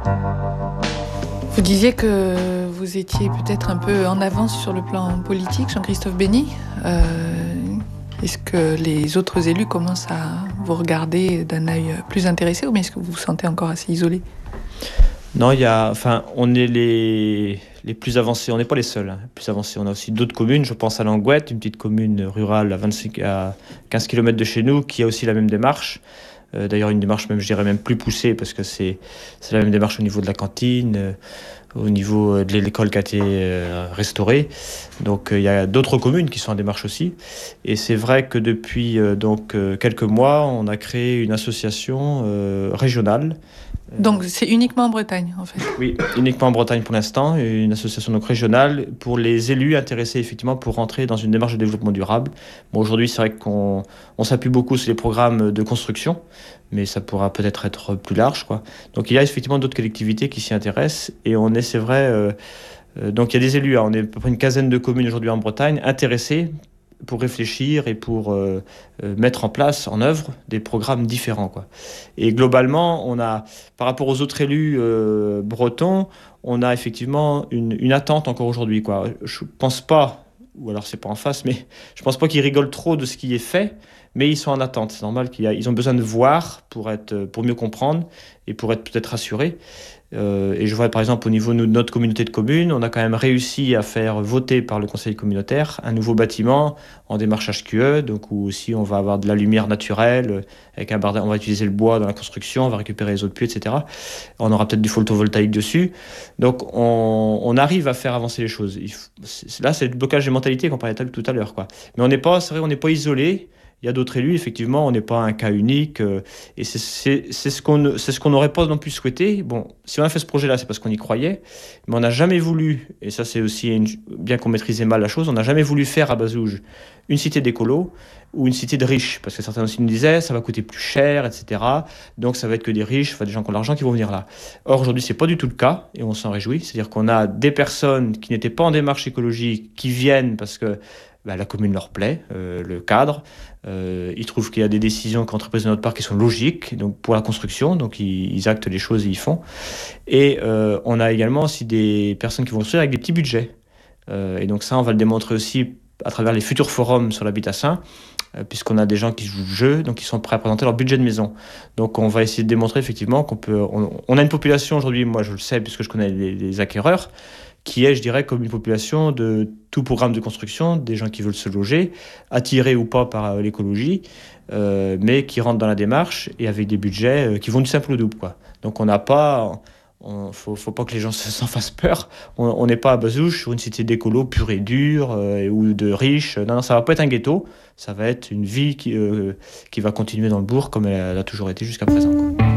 Vous disiez que vous étiez peut-être un peu en avance sur le plan politique, Jean-Christophe Bény. Est-ce que les autres élus commencent à vous regarder d'un œil plus intéressé ou bien est-ce que vous vous sentez encore assez isolé ? Non, on est les plus avancés, on n'est pas les seuls, les plus avancés. On a aussi d'autres communes, je pense à Langouette, une petite commune rurale à 15 km de chez nous, qui a aussi la même démarche. D'ailleurs, une démarche même, je dirais même plus poussée, parce que c'est la même démarche au niveau de la cantine, au niveau de l'école qui a été restaurée. Donc, il y a d'autres communes qui sont en démarche aussi. Et c'est vrai que depuis quelques mois, on a créé une association régionale. Donc, c'est uniquement en Bretagne, en fait. Oui, uniquement en Bretagne pour l'instant, une association donc régionale pour les élus intéressés effectivement pour rentrer dans une démarche de développement durable. Bon, aujourd'hui, c'est vrai qu'on s'appuie beaucoup sur les programmes de construction, mais ça pourra peut-être être plus large, quoi. Donc, il y a effectivement d'autres collectivités qui s'y intéressent et on est, c'est vrai, donc il y a des élus, on est à peu près une quinzaine de communes aujourd'hui en Bretagne intéressées pour réfléchir et pour mettre en place, en œuvre, des programmes différents, quoi. Et globalement, on a, par rapport aux autres élus bretons, on a effectivement une attente encore aujourd'hui, quoi. Je pense pas, ou alors c'est pas en face, mais je pense pas qu'ils rigolent trop de ce qui est fait, mais ils sont en attente. C'est normal ils ont besoin de voir pour mieux comprendre et pour être peut-être rassurés. Et je vois par exemple au niveau de notre communauté de communes, on a quand même réussi à faire voter par le conseil communautaire un nouveau bâtiment en démarche HQE, donc où aussi on va avoir de la lumière naturelle, avec on va utiliser le bois dans la construction, on va récupérer les eaux de pluie, etc. On aura peut-être du photovoltaïque dessus. Donc on arrive à faire avancer les choses. Là, c'est le blocage des mentalités qu'on parlait tout à l'heure, quoi. Mais on n'est pas isolé. Il y a d'autres élus, effectivement, on n'est pas un cas unique, et c'est ce qu'on n'aurait pas non plus souhaité. Bon, si on a fait ce projet-là, c'est parce qu'on y croyait, mais on n'a jamais voulu, et ça c'est aussi bien qu'on maîtrisait mal la chose, on n'a jamais voulu faire à Bazouges une cité d'écolos ou une cité de riches, parce que certains aussi nous disaient ça va coûter plus cher, etc. Donc ça va être que des riches, des gens qui ont l'argent qui vont venir là. Or aujourd'hui, c'est pas du tout le cas, et on s'en réjouit. C'est-à-dire qu'on a des personnes qui n'étaient pas en démarche écologique qui viennent parce que la commune leur plaît, le cadre. Ils trouvent qu'il y a des décisions qu'entreprises de notre part qui sont logiques donc pour la construction, donc ils actent les choses et ils font. Et on a également aussi des personnes qui vont construire avec des petits budgets. Et donc ça, on va le démontrer aussi à travers les futurs forums sur l'habitat sain, puisqu'on a des gens qui jouent le jeu, donc ils sont prêts à présenter leur budget de maison. Donc on va essayer de démontrer effectivement on a une population aujourd'hui, moi je le sais puisque je connais les acquéreurs, qui est, je dirais, comme une population de tout programme de construction, des gens qui veulent se loger, attirés ou pas par l'écologie, mais qui rentrent dans la démarche et avec des budgets qui vont du simple au double, quoi. Donc on n'a pas... faut pas que les gens s'en fassent peur. On n'est pas à Bazouges sur une cité d'écolo pure et dure ou de riches. Non, ça va pas être un ghetto. Ça va être une vie qui va continuer dans le bourg comme elle a toujours été jusqu'à présent, quoi.